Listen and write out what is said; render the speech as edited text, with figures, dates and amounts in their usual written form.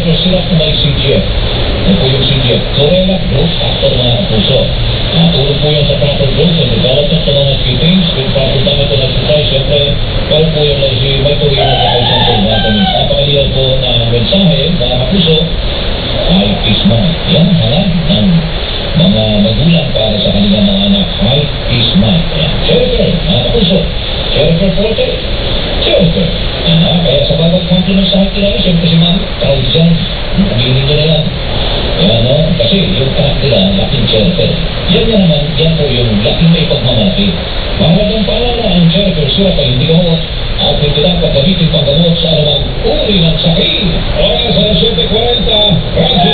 Cherokee Syrup na may CGF. Ito po yung CGF. Chlorella Growth Factor mga kapuso. Tulong po yan sa proper growth and development ng mga cuttings with proper diet and exercise. Siyempre, pero po yung si Michael Rino sa kaisang po mga tamis. Napakaliw po na mensahe mga kapuso ay Pisman. Yan, hanap ng mga magulang para sa kanilang mga anak. Ay Pisman. Cherokee, mga kapuso. Cherokee Forte. Cherokee. Kaya sa bawat compliment sa akin nila, siyempre si Ma'am, proud siya. Pagiging niya na yan. Yan, no? Kasi yung anak nila, laking Cherokee. Yan na naman, yan po yung laking may pagmamalaki. Mahalagang paalala ang Cherokee Syrup ay hindi gamot at hindi dapat gamitin panggamot sa anumang uri ng sakit. Oras sa 7:40, Radyo